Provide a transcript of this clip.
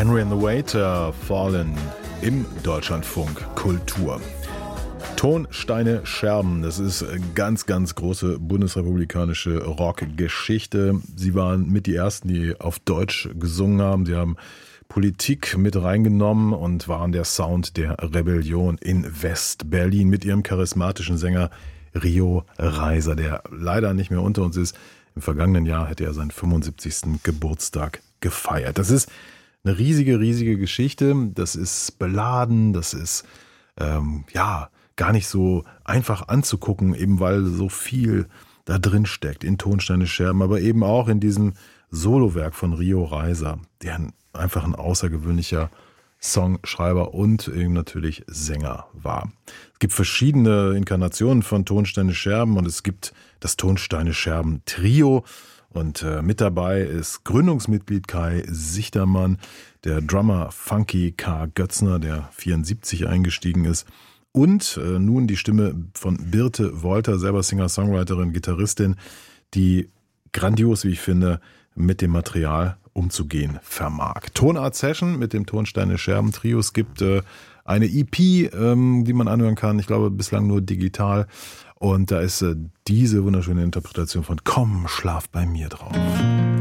Henry and the Waiter, Fallen im Deutschlandfunk Kultur. Tonsteine Scherben, das ist ganz, ganz große bundesrepublikanische Rockgeschichte. Sie waren mit die Ersten, die auf Deutsch gesungen haben. Sie haben Politik mit reingenommen und waren der Sound der Rebellion in West-Berlin mit ihrem charismatischen Sänger Rio Reiser, der leider nicht mehr unter uns ist. Im vergangenen Jahr hätte er seinen 75. Geburtstag gefeiert. Das ist eine riesige, riesige Geschichte. Das ist beladen, das ist gar nicht so einfach anzugucken, eben weil so viel da drin steckt in Tonsteine Scherben, aber eben auch in diesem Solowerk von Rio Reiser, der einfach ein außergewöhnlicher Songschreiber und eben natürlich Sänger war. Es gibt verschiedene Inkarnationen von Tonsteine Scherben und es gibt das Tonsteine Scherben Trio und mit dabei ist Gründungsmitglied Kai Sichtermann, der Drummer Funky K. Götzner, der 74 eingestiegen ist, und nun die Stimme von Birte Wolter, selber Singer-Songwriterin, Gitarristin, die grandios, wie ich finde, mit dem Material umzugehen vermag. Tonart Session mit dem Tonsteine Scherben Trio. Es gibt eine EP, die man anhören kann. Ich glaube, bislang nur digital. Und da ist diese wunderschöne Interpretation von Komm, schlaf bei mir drauf.